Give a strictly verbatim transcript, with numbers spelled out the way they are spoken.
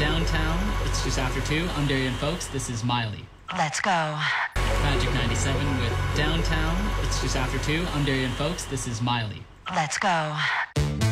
Downtown. It's just after two. I'm Darian Folks. This is Miley. Let's go. Magic ninety-seven with Downtown. It's just after two. I'm Darian Folks. This is Miley. Let's go.